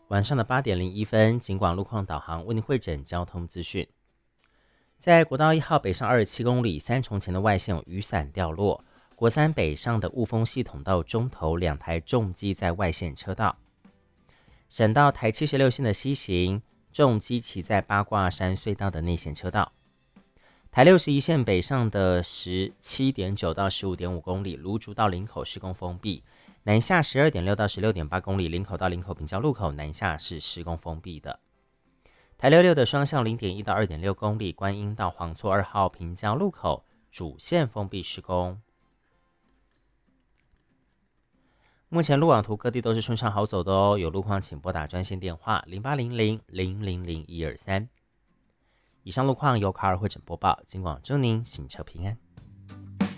晚上的8:01，警广路况导航为您汇整交通资讯。在国道1号北上27公里三重前的外线有雨伞掉落，国三北上的雾峰系统到中头2台重机在外线车道。省道台76线的西行重机骑在八卦山隧道的内线车道。台61线北上的17.9到15.5公里芦竹到林口施工封闭，南下12.6到16.8公里林口到林口平交路口南下是施工封闭的。台66的双向0.1到2.6公里观音到黄厝2号平交路口主线封闭施工。目前路网图各地都是顺畅好走的哦，有路况请拨打专线电话0800-000-123。以上路况由卡尔汇整播报，警广祝您行车平安。